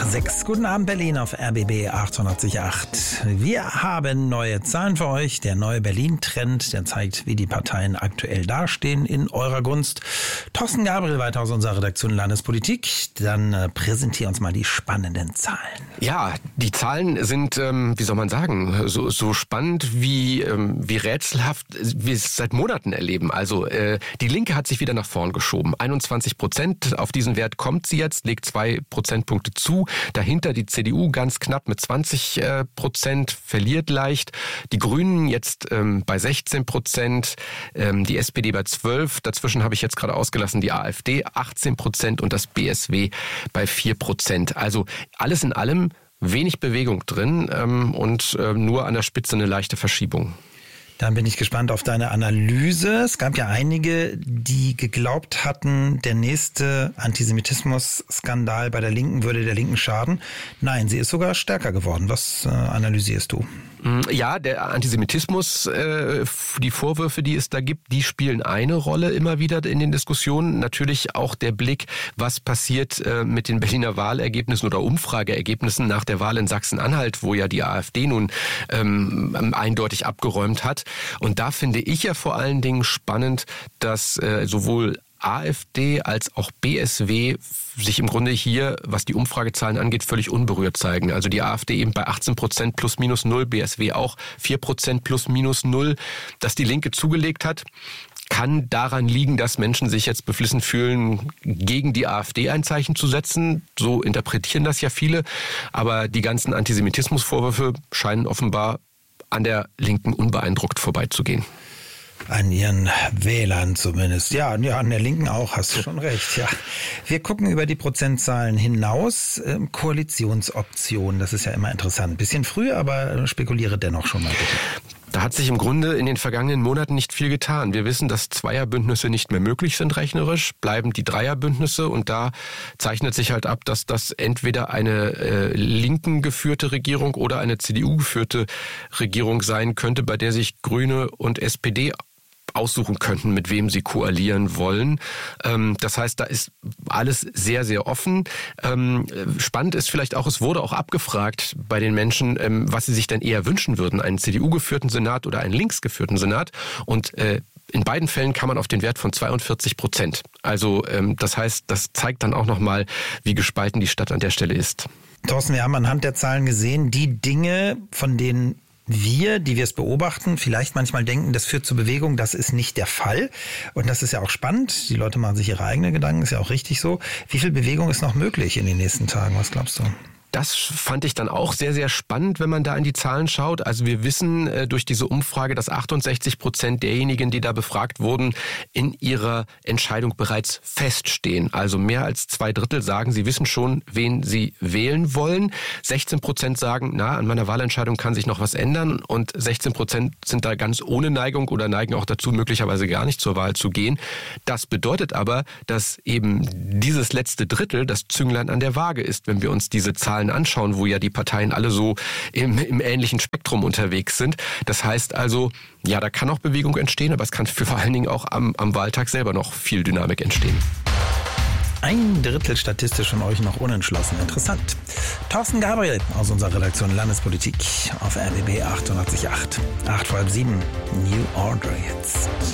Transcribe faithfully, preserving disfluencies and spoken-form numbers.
sechs. Guten Abend Berlin auf R B B achtundachtzig Komma acht. Wir haben neue Zahlen für euch. Der neue Berlin-Trend, der zeigt, wie die Parteien aktuell dastehen in eurer Gunst. Thorsten Gabriel weiter aus unserer Redaktion Landespolitik. Dann äh, präsentier uns mal die spannenden Zahlen. Ja, die Zahlen sind, ähm, wie soll man sagen, so, so spannend wie, ähm, wie rätselhaft wir es seit Monaten erleben. Also äh, die Linke hat sich wieder nach vorn geschoben. einundzwanzig Prozent, auf diesen Wert kommt sie jetzt, legt zwei Prozentpunkte zu. Dahinter die C D U ganz knapp mit zwanzig Prozent, verliert leicht. Die Grünen jetzt ähm, bei sechzehn Prozent, ähm, die S P D bei zwölf. Dazwischen habe ich jetzt gerade ausgelassen die AfD achtzehn Prozent und das B S W bei vier Prozent. Also alles in allem wenig Bewegung drin ähm, und äh, nur an der Spitze eine leichte Verschiebung. Dann bin ich gespannt auf deine Analyse. Es gab ja einige, die geglaubt hatten, der nächste Antisemitismus-Skandal bei der Linken würde der Linken schaden. Nein, sie ist sogar stärker geworden. Was äh, analysierst du? Ja, der Antisemitismus, äh, die Vorwürfe, die es da gibt, die spielen eine Rolle immer wieder in den Diskussionen. Natürlich auch der Blick, was passiert äh, mit den Berliner Wahlergebnissen oder Umfrageergebnissen nach der Wahl in Sachsen-Anhalt, wo ja die AfD nun ähm, eindeutig abgeräumt hat. Und da finde ich ja vor allen Dingen spannend, dass äh, sowohl AfD als auch B S W sich im Grunde hier, was die Umfragezahlen angeht, völlig unberührt zeigen. Also die AfD eben bei achtzehn Prozent plus minus null, B S W auch vier Prozent plus minus null. Dass die Linke zugelegt hat, kann daran liegen, dass Menschen sich jetzt beflissen fühlen, gegen die AfD ein Zeichen zu setzen. So interpretieren das ja viele. Aber die ganzen Antisemitismusvorwürfe scheinen offenbar an der Linken unbeeindruckt vorbeizugehen. An ihren Wählern zumindest. Ja, ja, an der Linken auch, hast du schon recht. Ja, wir gucken über die Prozentzahlen hinaus. Ähm, Koalitionsoptionen, das ist ja immer interessant. Ein bisschen früh, aber spekuliere dennoch schon mal bitte. Da hat sich im Grunde in den vergangenen Monaten nicht viel getan. Wir wissen, dass Zweierbündnisse nicht mehr möglich sind rechnerisch, bleiben die Dreierbündnisse und da zeichnet sich halt ab, dass das entweder eine äh, linken geführte Regierung oder eine C D U geführte Regierung sein könnte, bei der sich Grüne und S P D aussuchen könnten, mit wem sie koalieren wollen. Das heißt, da ist alles sehr, sehr offen. Spannend ist vielleicht auch, es wurde auch abgefragt bei den Menschen, was sie sich denn eher wünschen würden, einen C D U-geführten Senat oder einen linksgeführten Senat. Und in beiden Fällen kam man auf den Wert von zweiundvierzig Prozent. Also das heißt, das zeigt dann auch nochmal, wie gespalten die Stadt an der Stelle ist. Thorsten, wir haben anhand der Zahlen gesehen, die Dinge, von denen wir, die wir es beobachten, vielleicht manchmal denken, das führt zur Bewegung, das ist nicht der Fall. Und das ist ja auch spannend. Die Leute machen sich ihre eigenen Gedanken, ist ja auch richtig so. Wie viel Bewegung ist noch möglich in den nächsten Tagen? Was glaubst du? Das fand ich dann auch sehr, sehr spannend, wenn man da in die Zahlen schaut. Also wir wissen äh, durch diese Umfrage, dass achtundsechzig Prozent derjenigen, die da befragt wurden, in ihrer Entscheidung bereits feststehen. Also mehr als zwei Drittel sagen, sie wissen schon, wen sie wählen wollen. sechzehn Prozent sagen, na, an meiner Wahlentscheidung kann sich noch was ändern. Und sechzehn Prozent sind da ganz ohne Neigung oder neigen auch dazu, möglicherweise gar nicht zur Wahl zu gehen. Das bedeutet aber, dass eben dieses letzte Drittel das Zünglein an der Waage ist, wenn wir uns diese Zahlen anschauen, wo ja die Parteien alle so im, im ähnlichen Spektrum unterwegs sind. Das heißt also, ja, da kann auch Bewegung entstehen, aber es kann für vor allen Dingen auch am, am Wahltag selber noch viel Dynamik entstehen. Ein Drittel statistisch von euch noch unentschlossen. Interessant. Thorsten Gabriel aus unserer Redaktion Landespolitik auf R B B achtundachtzig Komma acht. acht vor halb sieben. New Order jetzt.